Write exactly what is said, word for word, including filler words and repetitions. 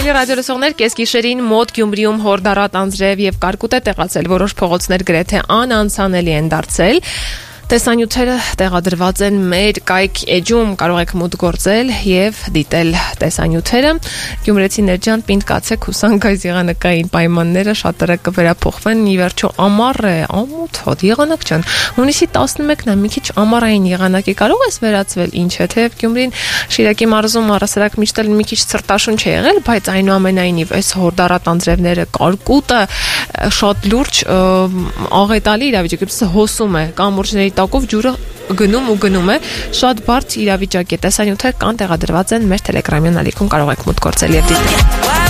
Սիրելի ռադիոլսողներ, կեսգիշերին մոտ Գյումրիում հորդառատ անձրև եւ կարկուտ է տեղացել, որոշ փողոցներ գրեթե անանցանելի են դարձել։ Տեսանյութերը տեղադրված են մեր կայք էջում, կարող եք մուտք գործել եւ դիտել տեսանյութերը։ Գյումրեցիներ ջան, պինդ կացեք, հուսանք այս եղանակային պայմանները շատերը կվերափոխվեն։ Ի վերջո ամառ է, ամոթ հոտ եղանակ ջան։ Հունիսի տասնմեկն է, մի քիչ ամառային եղանակի կարող ես վերածվել, ինչ է, թեև Գյումրին Շիրակի մարզում առասարակ միշտ էլ մի քիչ ցրտաշունչ է եղել, բայց այնուամենայնիվ այս հորդառատ անձրևները, կարկուտը շատ լուրջ աղետալի իրավիճակը հոսում է, կամուրջների տակով ջուրը գնում ու գնում է, շատ բարձ իրավիճակ է։ Տեսանյութեր կան տեղադրված են մեր Telegram-յան ալիքում, կարող եք մուտք գործել եւ դիտել։